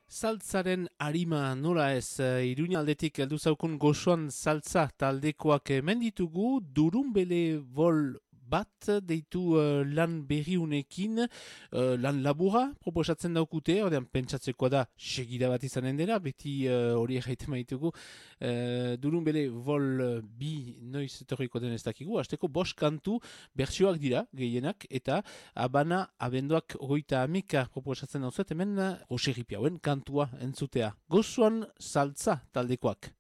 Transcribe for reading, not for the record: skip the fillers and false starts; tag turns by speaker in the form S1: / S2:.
S1: Saltzaren arima nola ez, Iruña aldetik heldu zaukun gozoan saltza taldekoak hemen ditugu, Durunbele Vol bat deitu lan berriunekin, lan labura proposatzen daukute, ordean pentsatzekoa da segida bat izanen dela, beti hori erraiten maitugu, Durunbele Vol bi noiz etorriko den ez dakigu, hasteko 5 kantu bertsioak dira, gehienak, eta abana abenduak 30 proposatzen dauzuet, hemen Roserripi hauen kantua entzutea. Gozoan saltza taldekoak.